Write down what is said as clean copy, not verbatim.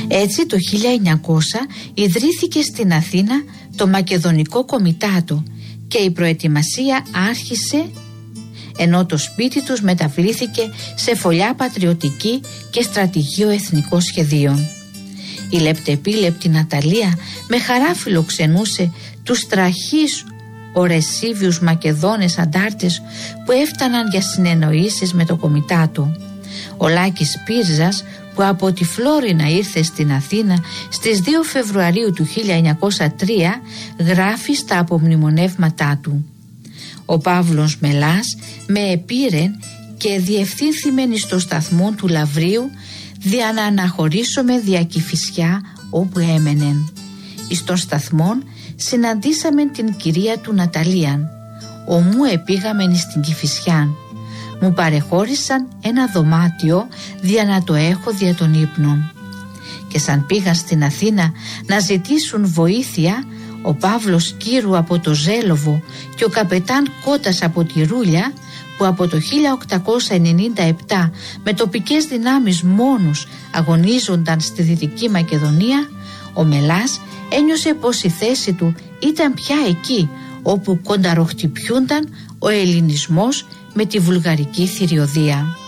Έτσι το 1900 ιδρύθηκε στην Αθήνα το Μακεδονικό Κομιτάτο και η προετοιμασία άρχισε, ενώ το σπίτι τους μεταβλήθηκε σε φωλιά πατριωτική και στρατηγείο εθνικών σχεδίων. Η λεπτεπίλεπτη Ναταλία με χαρά φιλοξενούσε τους τραχείς ορεσίβιους Μακεδόνες αντάρτες που έφταναν για συνεννοήσεις με το Κομιτάτο. Ο Λάκης Πύρζας, που από τη Φλόρινα ήρθε στην Αθήνα στις 2 Φεβρουαρίου του 1903, γράφει στα απομνημονεύματά του: «Ο Παύλος Μελάς με επήρεν και διευθύνθημεν στο σταθμό του Λαβρίου δια να αναχωρήσομε δια Κηφισιά όπου έμενεν. Εις των σταθμών συναντήσαμεν την κυρία του Ναταλίαν. Ομού επήγαμεν στην Κηφισιάν. Μου παρεχώρησαν ένα δωμάτιο δια να το έχω δια των ύπνων. Και σαν πήγαν στην Αθήνα να ζητήσουν βοήθεια, ο Παύλος Κύρου από το Ζέλοβο και ο καπετάν Κώτας από τη Ρούλια, που από το 1897 με τοπικές δυνάμεις μόνους αγωνίζονταν στη Δυτική Μακεδονία, ο Μελάς ένιωσε πως η θέση του ήταν πια εκεί όπου κονταροχτυπιούνταν ο ελληνισμός με τη βουλγαρική θηριωδία.